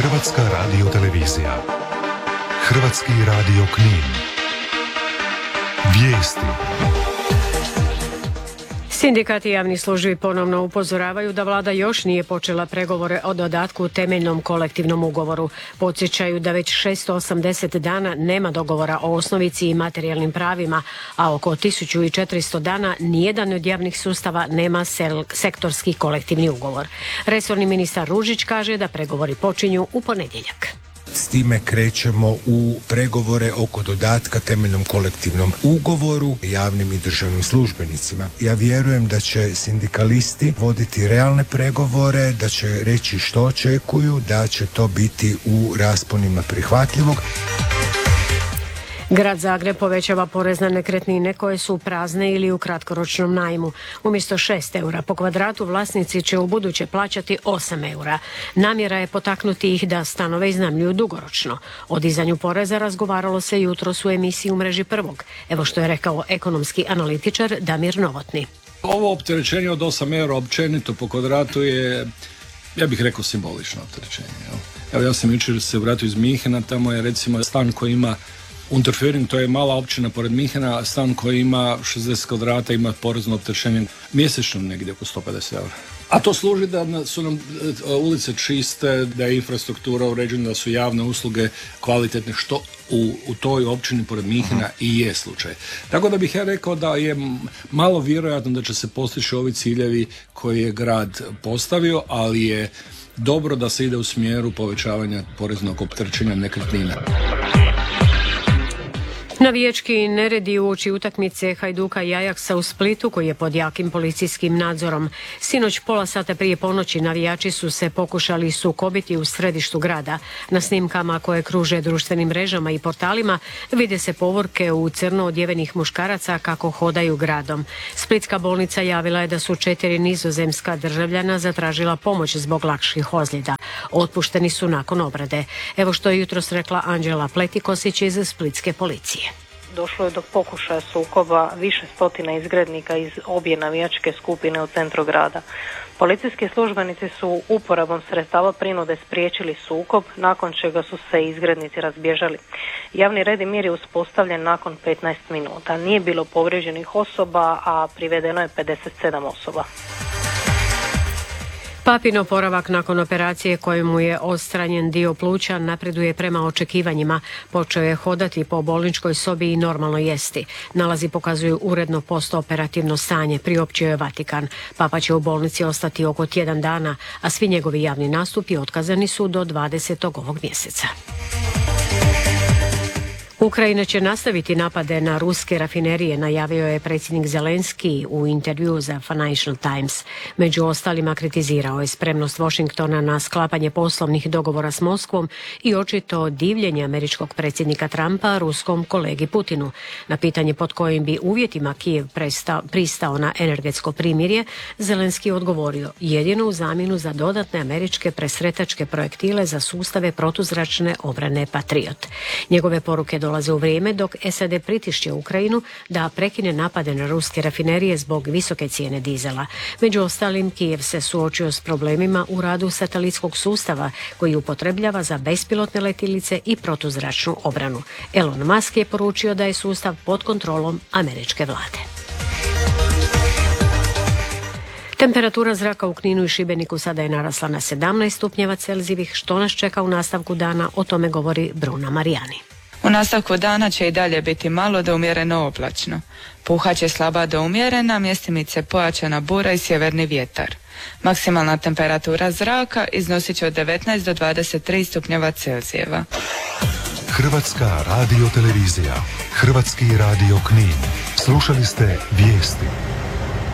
Hrvatska radiotelevizija. Hrvatski radio Knin. Vijesti. Sindikati javnih službi ponovno upozoravaju da vlada još nije počela pregovore o dodatku u temeljnom kolektivnom ugovoru. Podsjećaju da već 680 dana nema dogovora o osnovici i materijalnim pravima, a oko 1400 dana nijedan od javnih sustava nema sektorski kolektivni ugovor. Resorni ministar Ružić kaže da pregovori počinju u ponedjeljak. S time krećemo u pregovore oko dodatka temeljnom kolektivnom ugovoru javnim i državnim službenicima. Ja vjerujem da će sindikalisti voditi realne pregovore, da će reći što očekuju, da će to biti u rasponima prihvatljivog. Grad Zagreb povećava porez na nekretnine koje su prazne ili u kratkoročnom najmu. Umjesto 6 eura po kvadratu vlasnici će ubuduće plaćati 8 eura. Namjera je potaknuti ih da stanove iznajmljuju dugoročno. O dizanju poreza razgovaralo se jutros u emisiji u Mreži prvog. Evo što je rekao ekonomski analitičar Damir Novotni. Ovo opterećenje od 8 eura općenito po kvadratu je, ja bih rekao, simbolično opterećenje. Evo, ja sam jučer se vratio iz Minhena, tamo je recimo stan koji ima Unterföhring, to je mala općina pored Minhena, stan koji ima 60 kvadrata ima porezno opterećenje mjesečno negdje oko 150 eura. A to služi da su nam ulice čiste, da je infrastruktura uređena, da su javne usluge kvalitetne, što u toj općini pored Minhena i je slučaj. Tako da bih ja rekao da je malo vjerojatno da će se postići ovi ciljevi koje je grad postavio, ali je dobro da se ide u smjeru povećavanja poreznog opterećenja nekretnina. Navijački neredi uoči utakmice Hajduka i Ajaksa u Splitu, koji je pod jakim policijskim nadzorom. Sinoć pola sata prije ponoći navijači su se pokušali sukobiti u središtu grada. Na snimkama koje kruže društvenim mrežama i portalima vide se povorke u crno odjevenih muškaraca kako hodaju gradom. Splitska bolnica javila je da su 4 nizozemska državljana zatražila pomoć zbog lakših ozljeda. Otpušteni su nakon obrade. Evo što je jutros rekla Anđela Pletikosić iz Splitske policije. Došlo je do pokušaja sukoba više stotina izgrednika iz obje navijačke skupine u centru grada. Policijski službenici su uporabom sredstava prinude spriječili sukob, nakon čega su se izgrednici razbježali. Javni red i mir je uspostavljen nakon 15 minuta. Nije bilo povrijeđenih osoba, a privedeno je 57 osoba. Papin oporavak nakon operacije kojemu je odstranjen dio pluća napreduje prema očekivanjima. Počeo je hodati po bolničkoj sobi i normalno jesti. Nalazi pokazuju uredno postoperativno stanje, priopćio je Vatikan. Papa će u bolnici ostati oko tjedan dana, a svi njegovi javni nastupi otkazani su do 20. ovog mjeseca. Ukrajina će nastaviti napade na ruske rafinerije, najavio je predsjednik Zelenski u intervjuu za Financial Times. Među ostalima kritizirao je spremnost Washingtona na sklapanje poslovnih dogovora s Moskvom i očito divljenje američkog predsjednika Trumpa ruskom kolegi Putinu. Na pitanje pod kojim bi uvjetima Kijev pristao na energetsko primirje, Zelenski odgovorio: jedino u zamjenu za dodatne američke presretačke projektile za sustave protuzračne obrane Patriot. Njegove poruke dolaze u vrijeme dok SAD pritišće Ukrajinu da prekine napade na ruske rafinerije zbog visoke cijene dizela. Među ostalim, Kijev se suočio s problemima u radu satelitskog sustava koji upotrebljava za bespilotne letjelice i protuzračnu obranu. Elon Musk je poručio da je sustav pod kontrolom američke vlade. Temperatura zraka u Kninu i Šibeniku sada je narasla na 17 stupnjeva Celzijevih. Što nas čeka u nastavku dana, o tome govori Bruna Marijani. U nastavku dana će i dalje biti malo do umjereno oblačno. Puhat će slaba do umjerena, mjestimice pojačana bura i sjeverni vjetar. Maksimalna temperatura zraka iznosit će od 19 do 23 stupnjeva Celzijeva. Hrvatska radiotelevizija. Hrvatski radio Knin. Slušali ste vijesti.